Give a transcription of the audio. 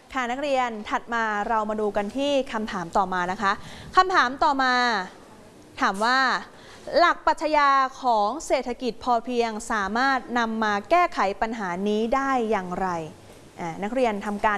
ค่ะนักเรียนถัดมาเรามาดูกันที่คำถามต่อมานะคะคำถามต่อมาถามว่าหลักปรัชญาของเศรษฐกิจพอเพียงสามารถนำมาแก้ไขปัญหานี้ได้อย่างไรนักเรียนทำการ